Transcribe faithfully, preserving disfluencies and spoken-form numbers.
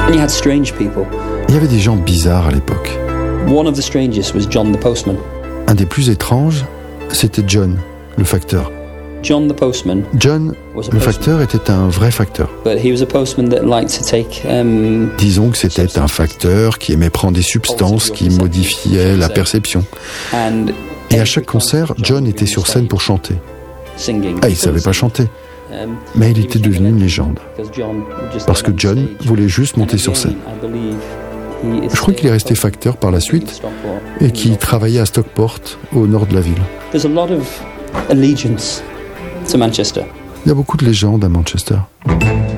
And you had strange people. Il y avait des gens bizarres à l'époque. One of the strangest was John the postman. Un des plus étranges, c'était John, le facteur. John the postman. John, was a le postman, facteur, était un vrai facteur. but he was a postman that liked to take um, Disons que c'était un facteur qui aimait prendre des substances qui modifiaient la perception. and Et à chaque concert, John était sur scène pour chanter. singing. Ah, il savait pas chanter, Um, mais il était devenu une légende. because John just Parce que got on John stage. voulait juste And monter sur again, scène. I believe he is Je crois qu'il est resté facteur par la suite Stockport. et qui travaillait à Stockport, au nord de la ville. There's a lot of allegiance to Manchester. Il y a beaucoup de légendes à Manchester.